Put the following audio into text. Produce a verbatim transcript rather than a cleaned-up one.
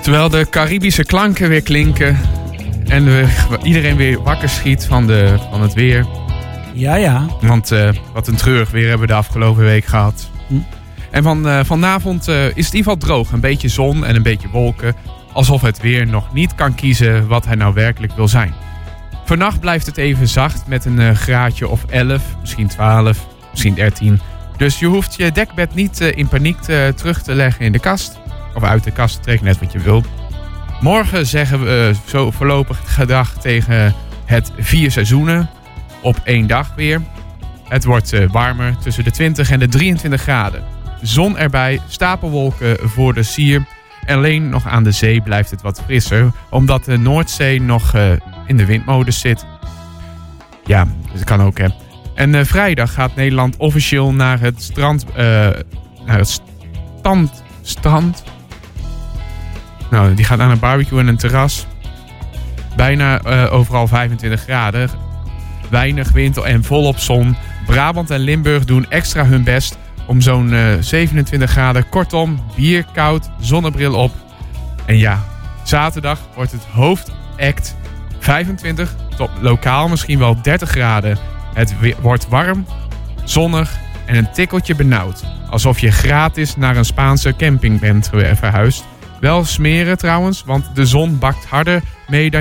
Terwijl de Caribische klanken weer klinken en we, iedereen weer wakker schiet van, de, van het weer. Ja, ja. Want uh, wat een treurig weer hebben we de afgelopen week gehad. Hm. En van, uh, vanavond uh, is het in ieder geval droog. Een beetje zon en een beetje wolken. Alsof het weer nog niet kan kiezen wat hij nou werkelijk wil zijn. Vannacht blijft het even zacht met een uh, graadje of elf, misschien twaalf, misschien dertien. Dus je hoeft je dekbed niet uh, in paniek te, terug te leggen in de kast. Of uit de kast, trek net wat je wilt. Morgen zeggen we uh, zo voorlopig gedag tegen het vier seizoenen. Op één dag weer. Het wordt uh, warmer tussen de twintig en de drieëntwintig graden. Zon erbij, stapelwolken voor de sier. En alleen nog aan de zee blijft het wat frisser. Omdat de Noordzee nog uh, in de windmodus zit. Ja, dat kan ook hè. En uh, vrijdag gaat Nederland officieel naar het strand... Uh, naar het stand, strand... Nou, die gaat aan een barbecue en een terras. Bijna uh, overal vijfentwintig graden. Weinig wind en volop zon. Brabant en Limburg doen extra hun best om zo'n uh, zevenentwintig graden. Kortom, bier koud, zonnebril op. En ja, zaterdag wordt het hoofdact vijfentwintig tot lokaal misschien wel dertig graden. Het wordt warm, zonnig en een tikkeltje benauwd. Alsof je gratis naar een Spaanse camping bent verhuisd. Wel smeren trouwens, want de zon bakt harder mee dan